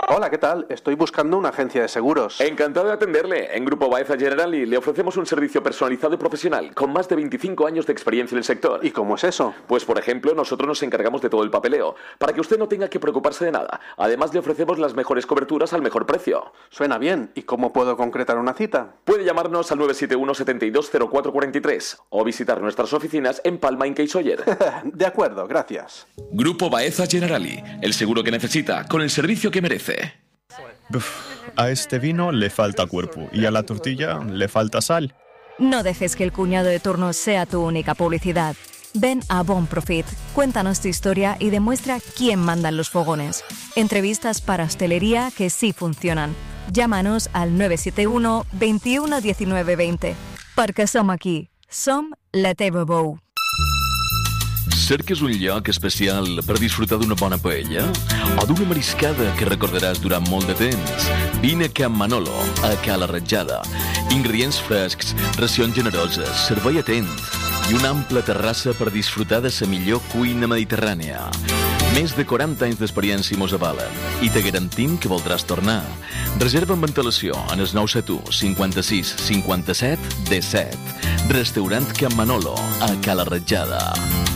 Hola, ¿qué tal? Estoy buscando una agencia de seguros. Encantado de atenderle. En Grupo Baeza Generali le ofrecemos un servicio personalizado y profesional con más de 25 años de experiencia en el sector. ¿Y cómo es eso? Pues, por ejemplo, nosotros nos encargamos de todo el papeleo, para que usted no tenga que preocuparse de nada. Además, le ofrecemos las mejores coberturas al mejor precio. Suena bien. ¿Y cómo puedo concretar una cita? Puede llamarnos al 971 72 0443 o visitar nuestras oficinas en Palma, Inca y Sóller. De acuerdo, gracias. Grupo Baeza Generali, el seguro que necesita con el servicio que merece. A este vino le falta cuerpo y a la tortilla le falta sal. No dejes que el cuñado de turno sea tu única publicidad. Ven a Bon Profit, cuéntanos tu historia y demuestra quién manda en los fogones. Entrevistas para hostelería que sí funcionan. Llámanos al 971 21 19 20. Perquè som aquí. Som la teva veu. Cerques un lloc especial per disfrutar d'una bona paella? O d'una mariscada que recordaràs durant molt de temps? Vine a Can Manolo, a Cala Ratjada. Ingredients frescs, racions generoses, servei atent i una ampla terrassa per disfrutar de la millor cuina mediterrània. Més de 40 anys d'experiència mos avalen i te garantim que voldràs tornar. Reserva amb antelació en el 971 56 57 17. Restaurant Can Manolo, a Cala Ratjada.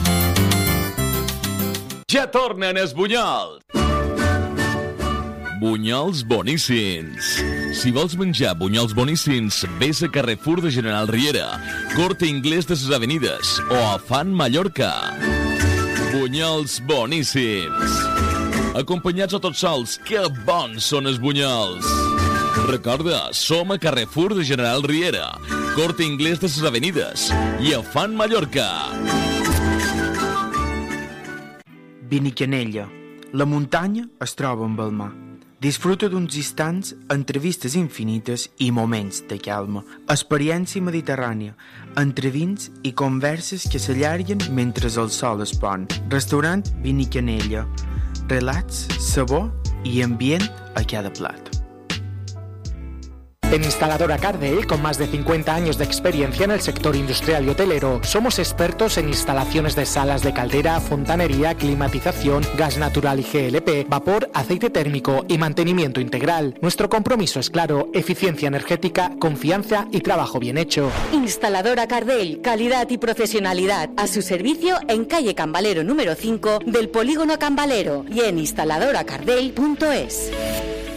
Ja tornen els bunyols! Bunyols boníssims. Si vols menjar bunyols boníssims, vés a Carrefour de General Riera, Corte Inglés de ses Avenides o a Fan Mallorca. Bunyols boníssims. Acompanyats o tots sols, que bons són els bunyols. Recorda, som a Carrefour de General Riera, Corte Inglés de ses Avenides i a Fan Mallorca. Vinicyanella. La muntanya es troba amb el mar. Disfruta d'uns instants, entrevistes infinites i moments de calma. Experiència mediterrània, entre vins i converses que s'allarguen mentre el sol es pon. Restaurant Vinicyanella. Relats, sabor i ambient a cada plat. En Instaladora Cardell, con más de 50 años de experiencia en el sector industrial y hotelero, somos expertos en instalaciones de salas de caldera, fontanería, climatización, gas natural y GLP, vapor, aceite térmico y mantenimiento integral. Nuestro compromiso es claro: eficiencia energética, confianza y trabajo bien hecho. Instaladora Cardell, calidad y profesionalidad a su servicio en calle Cambalero número 5 del Polígono Cambalero y en instaladoracardell.es.